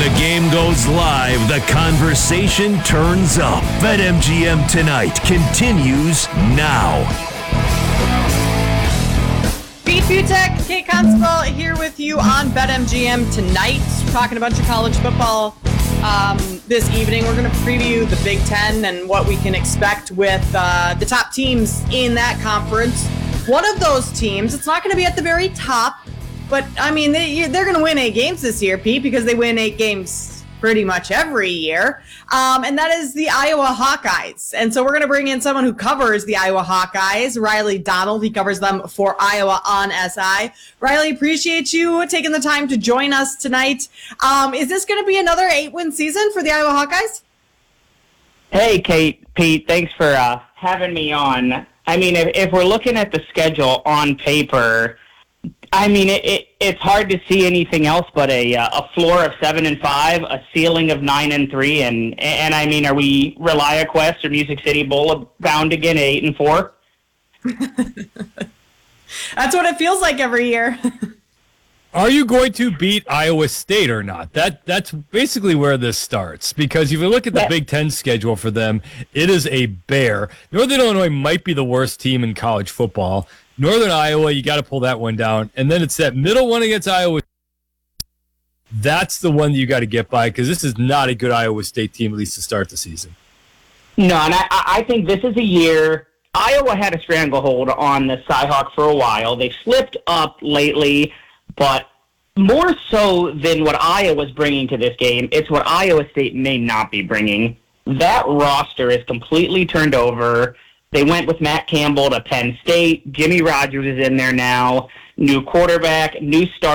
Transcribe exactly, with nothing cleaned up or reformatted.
the game goes live, the conversation turns up. BetMGM Tonight continues now. Pete Butek, Kate Constable here with you on BetMGM Tonight, talking a bunch of college football um, this evening. We're going to preview the Big Ten and what we can expect with uh, the top teams in that conference. One of those teams, it's not going to be at the very top, but, I mean, they, they're going to win eight games this year, Pete, because they win eight games pretty much every year, um, and that is the Iowa Hawkeyes. And so we're going to bring in someone who covers the Iowa Hawkeyes, Riley Donald. He covers them for Iowa on S I. Riley, appreciate you taking the time to join us tonight. Um, is this going to be another eight-win season for the Iowa Hawkeyes? Hey, Kate, Pete, thanks for uh, having me on. I mean, if, if we're looking at the schedule on paper, I mean, it, it, it's hard to see anything else but a a floor of seven and five, a ceiling of nine and three, and and I mean, are we ReliaQuest or Music City Bowl bound again at eight and four? That's what it feels like every year. Are you going to beat Iowa State or not? That that's basically where this starts, because if you look at the Yeah. Big Ten schedule for them, it is a bear. Northern Illinois might be the worst team in college football. Northern Iowa, you got to pull that one down. And then it's that middle one against Iowa. That's the one that you got to get by, because this is not a good Iowa State team, at least to start the season. No, and I, I think this is a year. Iowa had a stranglehold on the Cyhawk for a while. They've slipped up lately, but more so than what Iowa's bringing to this game, it's what Iowa State may not be bringing. That roster is completely turned over. They went with Matt Campbell to Penn State. Jimmy Rogers is in there now. New quarterback, new star.